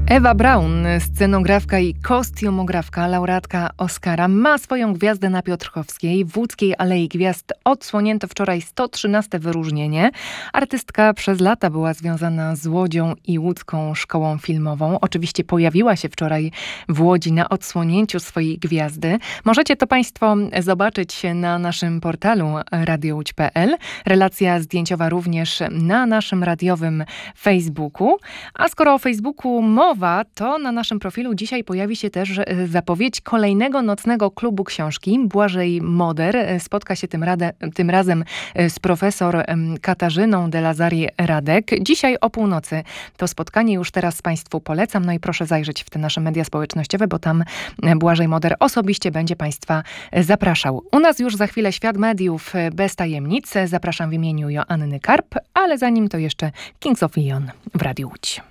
Ewa Braun, scenografka i kostiumografka, laureatka Oscara, ma swoją gwiazdę na Piotrkowskiej. W Łódzkiej Alei Gwiazd odsłonięto wczoraj 113. wyróżnienie. Artystka przez lata była związana z Łodzią i Łódzką Szkołą Filmową. Oczywiście pojawiła się wczoraj w Łodzi na odsłonięciu swojej gwiazdy. Możecie to Państwo zobaczyć na naszym portalu radiołódź.pl. Relacja zdjęciowa również na naszym radiowym Facebooku. A skoro o Facebooku mowa, to na naszym profilu dzisiaj pojawi się też zapowiedź kolejnego nocnego klubu książki. Błażej Moder spotka się tym razem z profesor Katarzyną de Lazari-Radek. Dzisiaj o północy to spotkanie już teraz Państwu polecam. No i proszę zajrzeć w te nasze media społecznościowe, bo tam Błażej Moder osobiście będzie Państwa zapraszał. U nas już za chwilę Świat Mediów bez tajemnic. Zapraszam w imieniu Joanny Karp, ale zanim to jeszcze Kings of Leon w Radiu Łódź.